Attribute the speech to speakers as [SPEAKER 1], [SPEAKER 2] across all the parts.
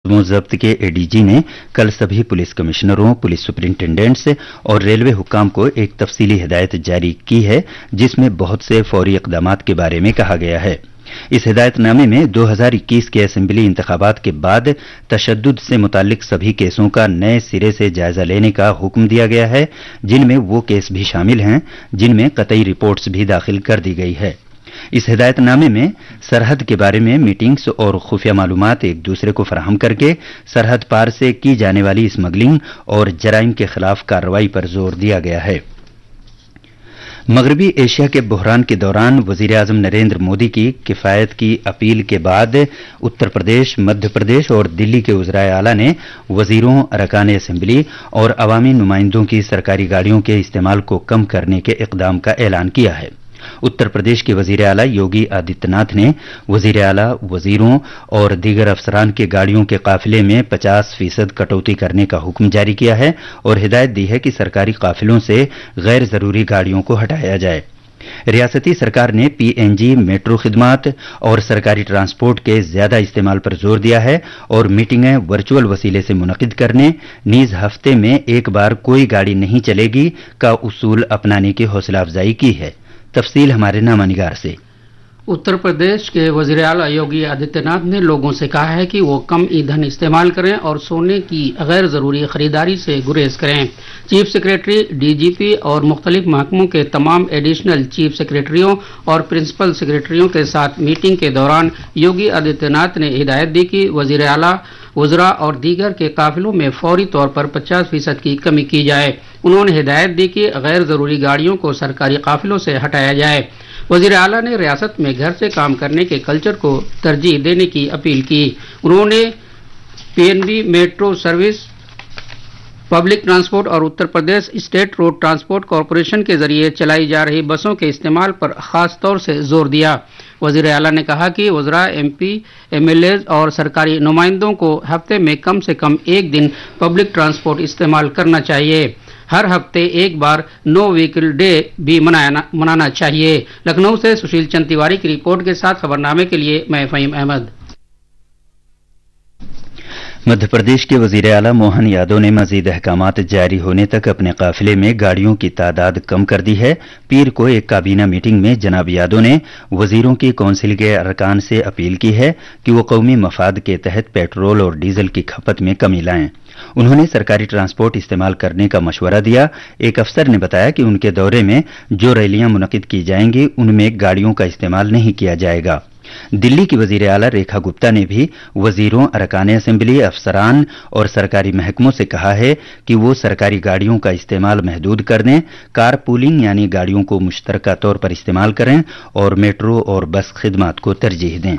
[SPEAKER 1] मुकदमों जब्त के एडीजी ने कल सभी पुलिस कमिश्नरों, पुलिस सुपरिंटेंडेंट्स और रेलवे हुक्काम को एक तफसीली हिदायत जारी की है, जिसमें बहुत से फौरी इकदामात के बारे में कहा गया है। इस हिदायतनामे में 2021 के असेंबली इंतखाबात के बाद तशद्दुद से मुताल्लिक सभी केसों का नए सिरे से जायजा लेने का हुक्म दिया गया है, जिनमें वो केस भी शामिल हैं जिनमें कतई रिपोर्ट्स भी दाखिल कर दी गई है। इस हिदायतनामे में सरहद के बारे में मीटिंग्स और खुफिया मालूमात एक दूसरे को फराहम करके सरहद पार से की जाने वाली स्मगलिंग और जराइम के खिलाफ कार्रवाई पर जोर दिया गया है। मगरबी एशिया के बहरान के दौरान वजीर आजम नरेंद्र मोदी की किफायत की अपील के बाद उत्तर प्रदेश, मध्य प्रदेश और दिल्ली के उज़राए आला ने वजीरों, अरकान असेंबली और अवामी नुमाइंदों की सरकारी गाड़ियों के इस्तेमाल को कम करने के इकदाम का ऐलान किया है। उत्तर प्रदेश के वजीर आला योगी आदित्यनाथ ने वजीर आला, वजीरों और दीगर अफसरान के गाड़ियों के काफिले में 50% कटौती करने का हुक्म जारी किया है और हिदायत दी है कि सरकारी काफिलों से गैर जरूरी गाड़ियों को हटाया जाए। रियासती सरकार ने पीएनजी, मेट्रो खिदमात और सरकारी ट्रांसपोर्ट के ज्यादा इस्तेमाल पर जोर दिया है और मीटिंगें वर्चुअल वसीले से मुनक्किद करने, नीज हफ्ते में एक बार कोई गाड़ी नहीं चलेगी का उसूल अपनाने की हौसला अफजाई की है। तफसील हमारे नामानिगार से।
[SPEAKER 2] उत्तर प्रदेश के वज़ीर आला योगी आदित्यनाथ ने लोगों से कहा है कि वो कम ईंधन इस्तेमाल करें और सोने की गैर जरूरी खरीदारी से गुरेज करें। चीफ सेक्रेटरी, डीजीपी और मुख्तलिफ महकमों के तमाम एडिशनल चीफ सेक्रेटरियों और प्रिंसिपल सेक्रेटरियों के साथ मीटिंग के दौरान योगी आदित्यनाथ ने हिदायत दी कि वज़ीर आला, वज़रा और दीगर के काफिलों में फौरी तौर पर 50% की कमी की जाए। उन्होंने हिदायत दी कि गैर जरूरी गाड़ियों को सरकारी काफिलों से हटाया जाए। वज़ीर आला ने रियासत में घर से काम करने के कल्चर को तरजीह देने की अपील की। उन्होंने PNB, metro service, public transport और Uttar Pradesh state road transport corporation के जरिए चलाई जा रही बसों के इस्तेमाल पर खास तौर से जोर दिया। वज़ीर आला ने कहा कि वज़रा, एमपी, एमएलएज और सरकारी नुमाइंदों को हफ्ते में कम से कम एक दिन पब्लिक ट्रांसपोर्ट इस्तेमाल करना चाहिए। हर हफ्ते एक बार नो व्हीकल डे भी मनाना चाहिए। लखनऊ से सुशील चंद तिवारी की रिपोर्ट के साथ खबरनामे के लिए मैं फहीम अहमद।
[SPEAKER 1] मध्य प्रदेश के वजीर आला मोहन यादव ने मजीद अहकामात जारी होने तक अपने काफिले में गाड़ियों की तादाद कम कर दी है। पीर को एक काबीना मीटिंग में जनाब यादव ने वजीरों की कौंसिल के अरकान से अपील की है कि वो कौमी मफाद के तहत पेट्रोल और डीजल की खपत में कमी लाएं। उन्होंने सरकारी ट्रांसपोर्ट इस्तेमाल करने का मशवरा दिया। एक अफसर ने बताया कि उनके दौरे में जो रैलियां मुनक्किद की जाएंगी उनमें गाड़ियों का इस्तेमाल नहीं किया जाएगा। दिल्ली की वजीर आला रेखा गुप्ता ने भी वजीरों, अरकान असेंबली, अफसरान और सरकारी महकमों से कहा है कि वो सरकारी गाड़ियों का इस्तेमाल महदूद कर दें, कार पूलिंग यानी गाड़ियों को मुश्तरका तौर पर इस्तेमाल करें और मेट्रो और बस खिदमात को तरजीह दें।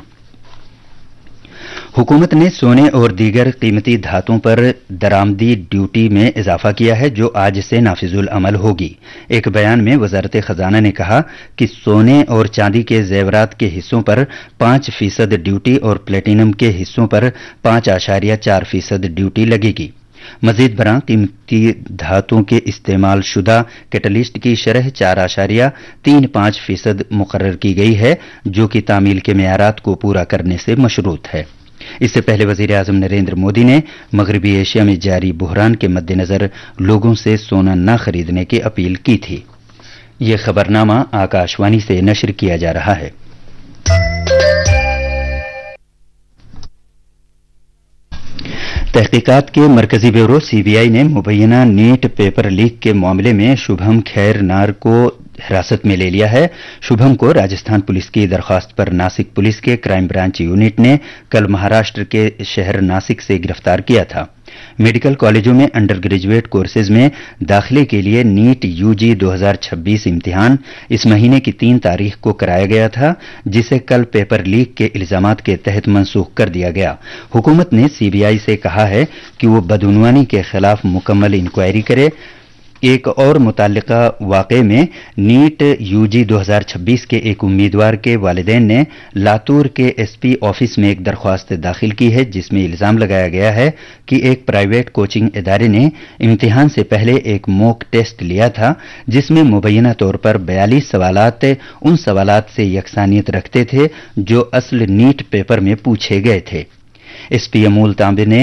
[SPEAKER 1] हुकूमत ने सोने और दीगर कीमती धातुओं पर दरामदी ड्यूटी में इजाफा किया है, जो आज से नाफिजुल अमल होगी। एक बयान में वजारत खजाना ने कहा कि सोने और चांदी के जेवरात के हिस्सों पर 5% ड्यूटी और प्लेटिनम के हिस्सों पर 5.4% ड्यूटी लगेगी। मजीद बरां कीमती धातुओं के इस्तेमाल शुदा कैटलिस्ट की शरह 4.35% मुकर्रर की गई है, जो कि तामील के मेयारात को पूरा करने से मशरूत है। इससे पहले वजीर आजम नरेंद्र मोदी ने मगरबी एशिया में जारी बहरान के मद्देनजर लोगों से सोना न खरीदने की अपील की थी। यह खबरनामा आकाशवाणी से नशर किया जा रहा है। तहकीकात के मरकजी ब्यूरो सीबीआई ने मुबैना नीट पेपर लीक के मामले में शुभम खैर नार को हिरासत में ले लिया है। शुभम को राजस्थान पुलिस की दरख्वास्त पर नासिक पुलिस के क्राइम ब्रांच यूनिट ने कल महाराष्ट्र के शहर नासिक से गिरफ्तार किया था। मेडिकल कॉलेजों में अंडर ग्रेजुएट कोर्सेज में दाखिले के लिए नीट यूजी 2026 इम्तिहान इस महीने की 3 तारीख को कराया गया था, जिसे कल पेपर लीक के इल्जामात के तहत मनसूख कर दिया गया। हुकूमत ने सीबीआई से कहा है कि वो बदउनवानी के खिलाफ मुकम्मल इंक्वायरी करे। एक और मुताल्लिका वाक़े में नीट यूजी 2026 के एक उम्मीदवार के वालिदैन ने लातूर के एसपी ऑफिस में एक दरख्वास्त दाखिल की है, जिसमें इल्जाम लगाया गया है कि एक प्राइवेट कोचिंग इदारे ने इम्तिहान से पहले एक मॉक टेस्ट लिया था, जिसमें मुबैना तौर पर 42 सवालात उन सवालात से यकसानियत रखते थे जो असल नीट पेपर में पूछे गए थे। एसपी अमूल तांबे ने